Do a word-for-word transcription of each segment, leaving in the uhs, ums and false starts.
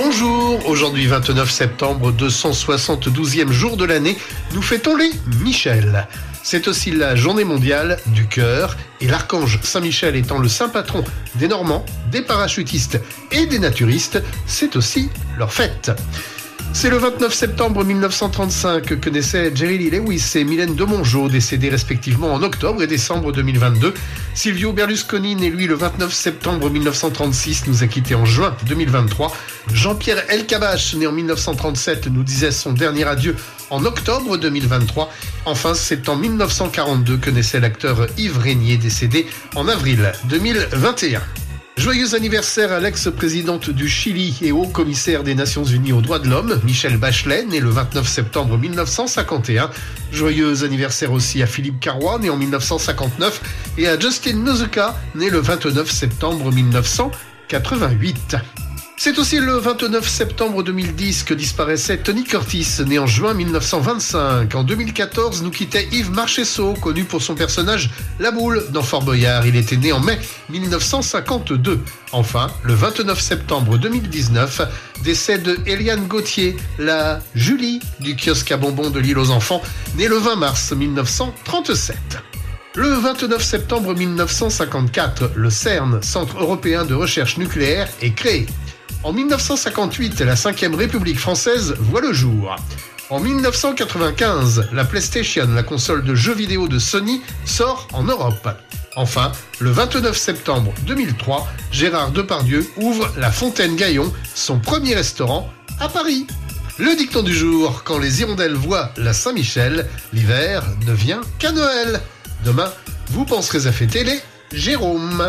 Bonjour, aujourd'hui vingt-neuf septembre, deux cent soixante-douzième jour de l'année, nous fêtons les Michel. C'est aussi la journée mondiale du cœur et l'archange Saint-Michel étant le saint patron des Normands, des parachutistes et des naturistes, c'est aussi leur fête. C'est le vingt-neuf septembre mille neuf cent trente-cinq que naissaient Jerry Lee Lewis et Mylène de Mongeau, décédés respectivement en octobre et décembre deux mille vingt-deux. Silvio Berlusconi, né lui le vingt-neuf septembre mille neuf cent trente-six, nous a quittés en juin deux mille vingt-trois. Jean-Pierre Elkabbach, né en mille neuf cent trente-sept, nous disait son dernier adieu en octobre deux mille vingt-trois. Enfin, c'est en mille neuf cent quarante-deux que naissait l'acteur Yves Régnier, décédé en avril deux mille vingt et un. Joyeux anniversaire à l'ex-présidente du Chili et haut-commissaire des Nations Unies aux droits de l'homme, Michelle Bachelet, née le vingt-neuf septembre mille neuf cent cinquante et un. Joyeux anniversaire aussi à Philippe Carrois, né en mille neuf cent cinquante-neuf, et à Justin Nozuka, né le vingt-neuf septembre mille neuf cent quatre-vingt-huit. C'est aussi le vingt-neuf septembre deux mille dix que disparaissait Tony Curtis, né en juin mille neuf cent vingt-cinq. En deux mille quatorze, nous quittait Yves Marchesso, connu pour son personnage La Boule dans Fort Boyard. Il était né en mai mille neuf cent cinquante-deux. Enfin, le vingt-neuf septembre deux mille dix-neuf, décès de Eliane Gauthier, la Julie du kiosque à bonbons de l'île aux enfants, née le vingt mars mille neuf cent trente-sept. Le vingt-neuf septembre mille neuf cent cinquante-quatre, le CERN, Centre européen de recherche nucléaire, est créé. En mille neuf cent cinquante-huit, la cinquième République française voit le jour. En mille neuf cent quatre-vingt-quinze, la PlayStation, la console de jeux vidéo de Sony, sort en Europe. Enfin, le vingt-neuf septembre deux mille trois, Gérard Depardieu ouvre la Fontaine Gaillon, son premier restaurant à Paris. Le dicton du jour, quand les hirondelles voient la Saint-Michel, l'hiver ne vient qu'à Noël. Demain, vous penserez à fêter les Jérômes.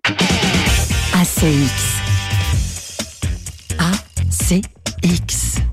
A C X. A C X.